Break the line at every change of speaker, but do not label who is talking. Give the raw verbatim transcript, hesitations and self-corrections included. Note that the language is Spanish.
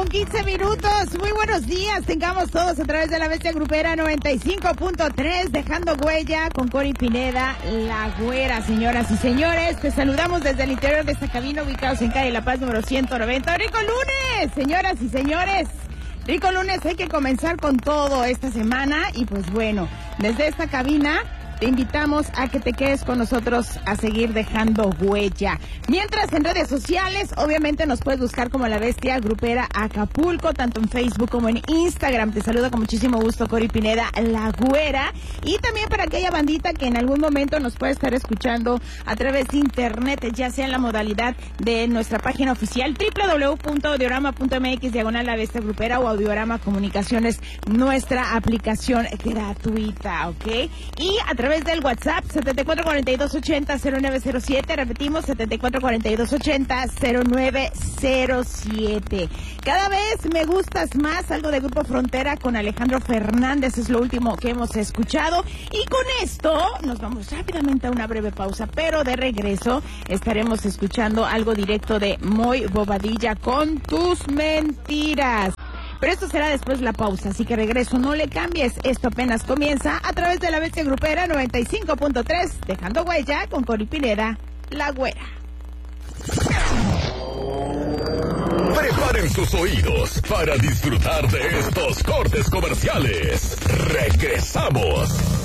con quince minutos. Muy buenos días. Tengamos todos a través de la Bestia Grupera noventa y cinco punto tres, dejando huella con Cori Pineda, la güera, señoras y señores. Te saludamos desde el interior de esta cabina, ubicados en calle La Paz número ciento noventa. ¡Rico lunes, señoras y señores! Rico lunes, hay que comenzar con todo esta semana. Y pues bueno, desde esta cabina te invitamos a que te quedes con nosotros a seguir dejando huella. Mientras, en redes sociales, obviamente nos puedes buscar como La Bestia Grupera Acapulco, tanto en Facebook como en Instagram. Te saluda con muchísimo gusto Cori Pineda, la güera. Y también para aquella bandita que en algún momento nos puede estar escuchando a través de internet, ya sea en la modalidad de nuestra página oficial doble u doble u doble u punto audiorama punto m x diagonal La Bestia Grupera o Audiorama Comunicaciones, nuestra aplicación gratuita, ¿ok? Y a través del WhatsApp setenta y cuatro cuarenta y dos ochenta cero nueve cero siete, repetimos setenta y cuatro cuarenta y dos ochenta cero nueve cero siete. Cada vez me gustas más, algo de Grupo Frontera con Alejandro Fernández, es lo último que hemos escuchado. Y con esto nos vamos rápidamente a una breve pausa, pero de regreso estaremos escuchando algo directo de Moy Bobadilla con Tus Mentiras. Pero esto será después de la pausa, así que regreso, no le cambies, esto apenas comienza a través de La Bestia Grupera noventa y cinco punto tres, dejando huella con Cori Pineda, la güera.
Preparen sus oídos para disfrutar de estos cortes comerciales. Regresamos.